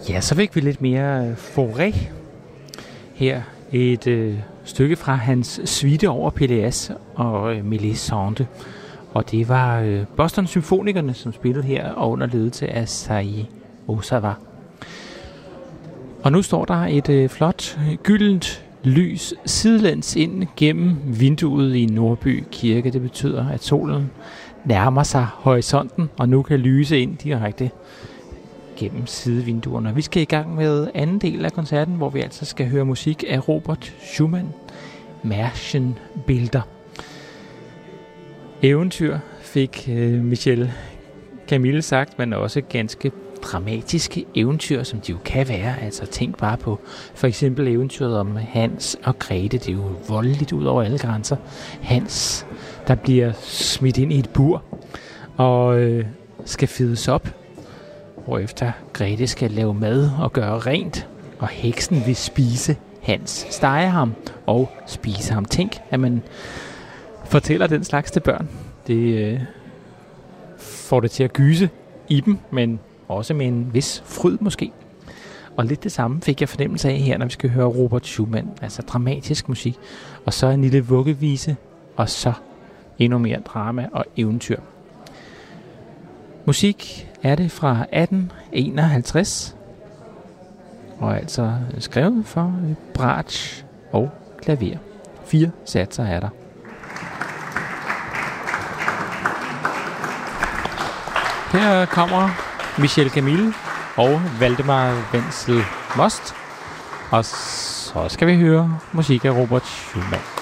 Ja, så fik vi lidt mere Fauré. Her et stykke fra hans suite over Péléas og Mélisande. Og det var Boston Symfonikerne, som spillede her og under ledelse af Seiji Ozawa. Og nu står der et flot, gyldent lys sidelæns ind gennem vinduet i Nordby Kirke. Det betyder, at solen nærmer sig horisonten, og nu kan lyse ind direkte gennem sidevinduerne. Vi skal i gang med anden del af koncerten, hvor vi altså skal høre musik af Robert Schumann, Märchenbilder. Eventyr fik Michel Camille sagt, men også ganske dramatiske eventyr, som de jo kan være. Altså tænk bare på for eksempel eventyret om Hans og Grete. Det er jo voldeligt ud over alle grænser. Hans, der bliver smidt ind i et bur og skal fedes op, hvorefter Grete skal lave mad og gøre rent, og heksen vil spise Hans, stege ham og spise ham. Tænk, at man fortæller den slags til børn. Det får det til at gyse i dem, men også med en vis fryd måske. Og lidt det samme fik jeg fornemmelse af her, når vi skal høre Robert Schumann. Altså dramatisk musik, og så en lille vuggevise, og så endnu mere drama og eventyr. Musik er det fra 1851, og altså skrevet for bratsch og klaver. 4 satser er der. Her kommer Michel Camille og Valdemar Wenzel Most, og så skal vi høre musik af Robert Schumann.